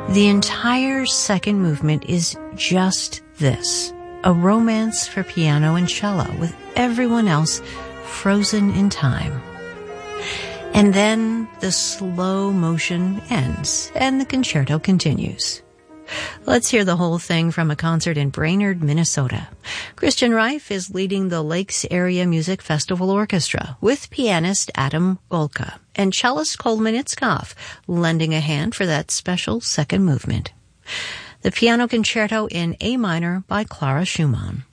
The entire second movement is just this, a romance for piano and cello with everyone else frozen in time. And then the slow motion ends and the concerto continues. Let's hear the whole thing from a concert in Brainerd, Minnesota. Christian Reif is leading the Lakes Area Music Festival Orchestra with pianist Adam Golka and cellist Coleman Itzkoff lending a hand for that special second movement. The Piano Concerto in A minor by Clara Schumann.